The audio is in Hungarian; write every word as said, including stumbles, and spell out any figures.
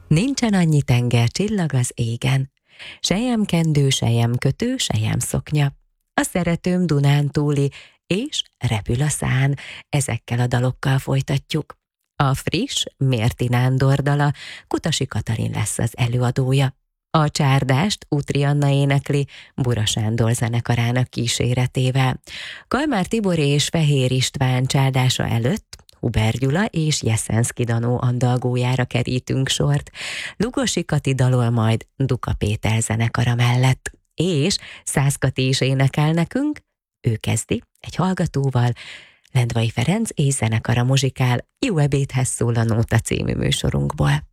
Nincsen annyi tenger csillag az égen, selyemkendő, selyemkötő, selyemszoknya. A szeretőm Dunántúli, és repül a szán, ezekkel a dalokkal folytatjuk. A friss Mérti Nándor dala, Kutasi Katalin lesz az előadója. A csárdást Útri Anna énekli, Bura Sándor zenekarának kíséretével. Kalmár Tibor és Fehér István csárdása előtt Huber Gyula és Jeszenszky Danó andalgójára kerítünk sort. Lugosi Kati dalol majd Duka Péter zenekara mellett. És Szász Kati is énekel nekünk, ő kezdi egy hallgatóval, Lendvai Ferenc és zenekara muzsikál Jó ebédhez szól a Nóta című műsorunkból.